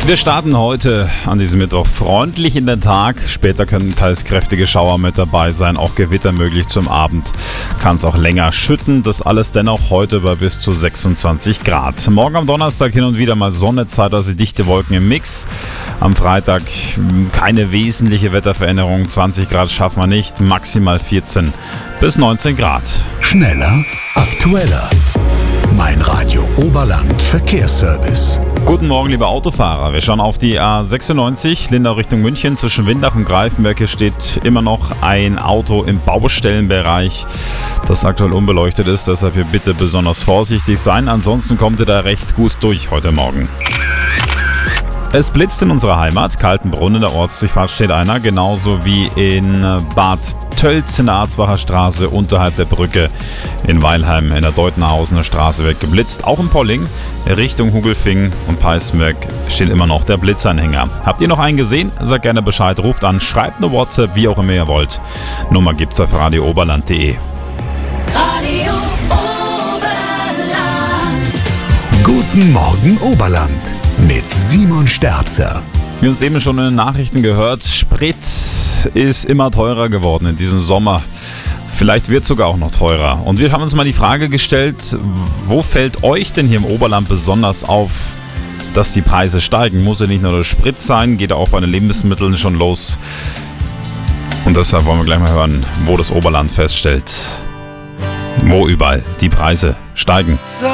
Wir starten heute an diesem Mittwoch freundlich in den Tag. Später können teils kräftige Schauer mit dabei sein, auch Gewitter möglich zum Abend. Kann es auch länger schütten. Das alles dennoch heute bei bis zu 26 Grad. Morgen am Donnerstag hin und wieder mal Sonne, zeitweise dichte Wolken im Mix. Am Freitag keine wesentliche Wetterveränderung. 20 Grad schaffen wir nicht, maximal 14 bis 19 Grad. Schneller, aktueller. Mein Radio Oberland Verkehrsservice. Guten Morgen, liebe Autofahrer. Wir schauen auf die A96, Lindau Richtung München. Zwischen Windach und Greifenberg hier steht immer noch ein Auto im Baustellenbereich, das aktuell unbeleuchtet ist. Deshalb hier bitte besonders vorsichtig sein. Ansonsten kommt ihr da recht gut durch heute Morgen. Es blitzt in unserer Heimat. Kaltenbrunn in der Ortsdurchfahrt steht einer, genauso wie in Bad Tölz in der Arzbacher Straße unterhalb der Brücke. In Weilheim in der Deutenhausener Straße wird geblitzt. Auch in Polling Richtung Hugelfing und Peismerk steht immer noch der Blitzanhänger. Habt ihr noch einen gesehen? Sagt gerne Bescheid, ruft an, schreibt eine WhatsApp, wie auch immer ihr wollt. Nummer gibt's auf radiooberland.de. Radio Oberland. Guten Morgen Oberland mit Simon Sterzer. Wir haben es eben schon in den Nachrichten gehört, Sprit ist immer teurer geworden in diesem Sommer. Vielleicht wird es sogar auch noch teurer. Und wir haben uns mal die Frage gestellt, wo fällt euch denn hier im Oberland besonders auf, dass die Preise steigen? Muss ja nicht nur der Sprit sein, geht auch bei den Lebensmitteln schon los. Und deshalb wollen wir gleich mal hören, wo das Oberland feststellt, wo überall die Preise steigen.